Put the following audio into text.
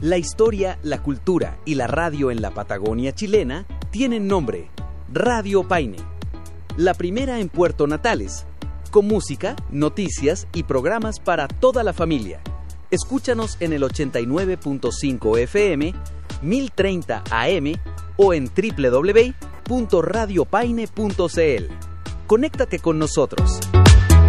La historia, la cultura y la radio en la Patagonia chilena tienen nombre: Radio Paine. La primera en Puerto Natales, con música, noticias y programas para toda la familia. Escúchanos en el 89.5 FM, 1030 AM o en www.radiopaine.cl. Conéctate con nosotros.